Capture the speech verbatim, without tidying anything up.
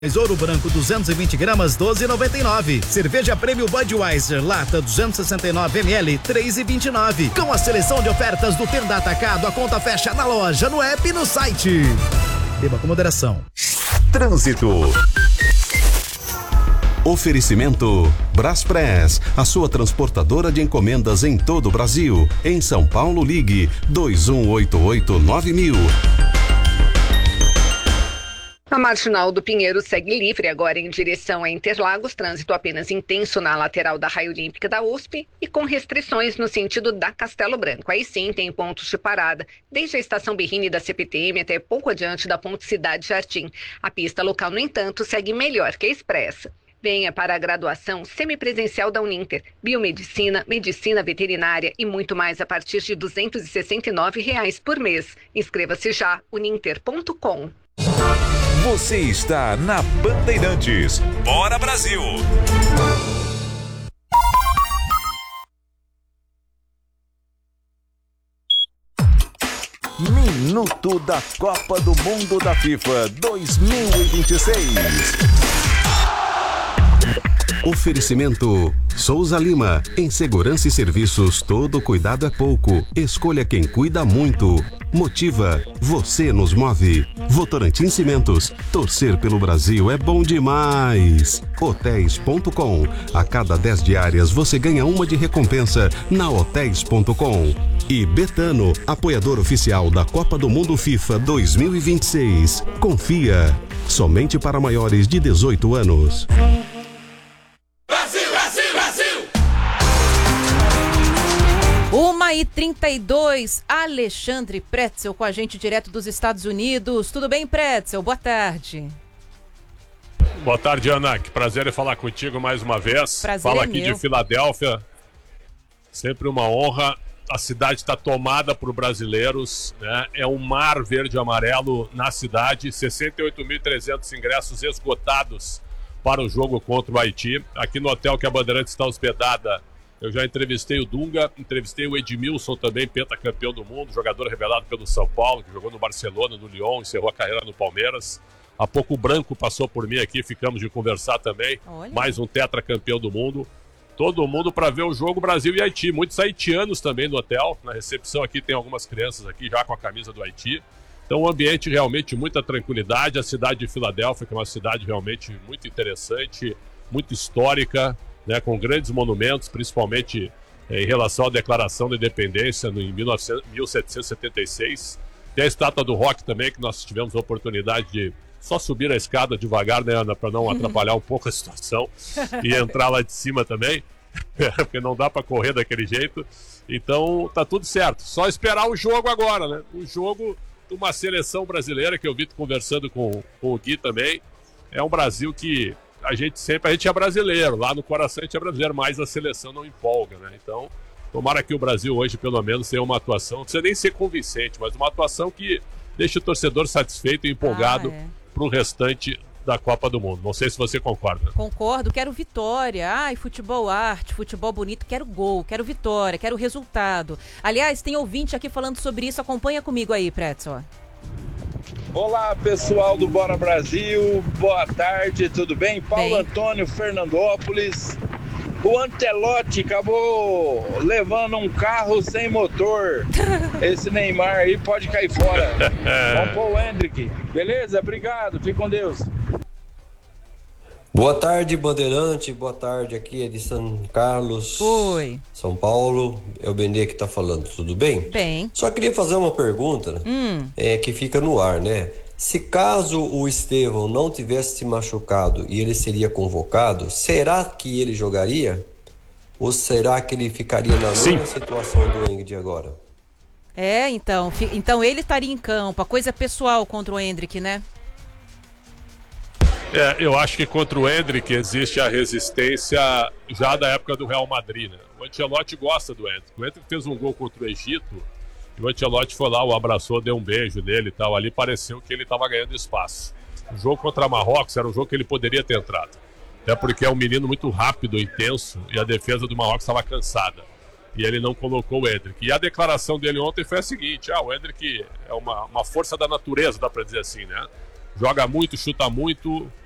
Ouro Branco duzentos e vinte gramas, doze e noventa e nove. Cerveja Prêmio Budweiser, lata duzentos e sessenta e nove mililitros, três e vinte e nove. Com a seleção de ofertas do Tenda Atacado, a conta fecha na loja, no app e no site. Beba com moderação. Trânsito. Oferecimento Braspress, a sua transportadora de encomendas em todo o Brasil. Em São Paulo, ligue dois um oito oito nove mil. A Marginal do Pinheiro segue livre agora em direção a Interlagos, trânsito apenas intenso na lateral da Raia Olímpica da U S P e com restrições no sentido da Castelo Branco. Aí sim tem pontos de parada, desde a estação Berrini da C P T M até pouco adiante da Ponte Cidade Jardim. A pista local, no entanto, segue melhor que a expressa. Venha para a graduação semipresencial da Uninter, biomedicina, medicina veterinária e muito mais a partir de duzentos e sessenta e nove reais por mês. Inscreva-se já, uninter ponto com. Você está na Bandeirantes. Bora Brasil! Minuto da Copa do Mundo da FIFA dois mil e vinte e seis. Oferecimento Souza Lima. Em segurança e serviços, todo cuidado é pouco. Escolha quem cuida muito. Motiva. Você nos move. Votorantim Cimentos. Torcer pelo Brasil é bom demais. Hotéis ponto com. A cada dez diárias você ganha uma de recompensa na hotéis ponto com. E Betano, apoiador oficial da Copa do Mundo FIFA dois mil e vinte e seis. Confia. Somente para maiores de dezoito anos. uma e trinta e dois, Alexandre Pretzel com a gente direto dos Estados Unidos. Tudo bem, Pretzel? Boa tarde. Boa tarde, Ana. Que prazer em falar contigo mais uma vez. Prazer Falo é aqui meu. de Filadélfia. Sempre uma honra. A cidade está tomada por brasileiros, né? É um mar verde e amarelo na cidade. sessenta e oito mil e trezentos ingressos esgotados para o jogo contra o Haiti. Aqui no hotel que a Bandeirantes está hospedada, eu já entrevistei o Dunga, entrevistei o Edmilson também, pentacampeão do mundo, jogador revelado pelo São Paulo, que jogou no Barcelona, no Lyon, encerrou a carreira no Palmeiras. Há pouco o Branco passou por mim aqui, ficamos de conversar também. Olha. Mais um tetracampeão do mundo. Todo mundo para ver o jogo Brasil e Haiti. Muitos haitianos também no hotel. Na recepção aqui tem algumas crianças aqui já com a camisa do Haiti. Então um ambiente realmente muita tranquilidade. A cidade de Filadélfia, que é uma cidade realmente muito interessante, muito histórica, né, com grandes monumentos, principalmente eh, em relação à Declaração da Independência no, em mil setecentos e setenta e seis. Tem a Estátua do Rock também, que nós tivemos a oportunidade de só subir a escada devagar, né, Ana, para não atrapalhar um pouco a situação e entrar lá de cima também, porque não dá para correr daquele jeito. Então tá tudo certo, só esperar o jogo agora, né? O jogo de uma seleção brasileira, que eu vi conversando com, com o Gui também. É um Brasil que a gente sempre, a gente é brasileiro, lá no coração a gente é brasileiro, mas a seleção não empolga, né? Então, tomara que o Brasil hoje, pelo menos, tenha uma atuação, não precisa nem ser convincente, mas uma atuação que deixe o torcedor satisfeito e empolgado ah, é. para o restante da Copa do Mundo. Não sei se você concorda. Concordo, quero vitória. Ai, futebol arte, futebol bonito, quero gol, quero vitória, quero resultado. Aliás, tem ouvinte aqui falando sobre isso, acompanha comigo aí, Pretzel. Olá, pessoal do Bora Brasil, boa tarde, tudo bem? Paulo bem. Antônio, Fernandópolis. O Antelote acabou levando um carro sem motor. Esse Neymar aí pode cair fora. Vamos pôr o Hendrick. Beleza? Obrigado, fique com Deus. Boa tarde, Bandeirante. Boa tarde, aqui é de São Carlos. Oi. São Paulo. É o Benê que tá falando, tudo bem? Bem. Só queria fazer uma pergunta hum. é, que fica no ar, né? Se caso o Estevão não tivesse se machucado e ele seria convocado, será que ele jogaria? Ou será que ele ficaria na Sim. mesma situação do Hendrick agora? É, então, fi, então ele estaria em campo. A coisa é pessoal contra o Hendrick, né? É, eu acho que contra o Hendrick existe a resistência já da época do Real Madrid, né? O Ancelotti gosta do Hendrick. O Hendrick fez um gol contra o Egito, e o Ancelotti foi lá, o abraçou, deu um beijo nele e tal. Ali pareceu que ele estava ganhando espaço. O jogo contra Marrocos era um jogo que ele poderia ter entrado. Até porque é um menino muito rápido, intenso, e a defesa do Marrocos estava cansada. E ele não colocou o Hendrick. E a declaração dele ontem foi a seguinte: ah, o Hendrick é uma, uma força da natureza, dá para dizer assim, né? Joga muito, chuta muito,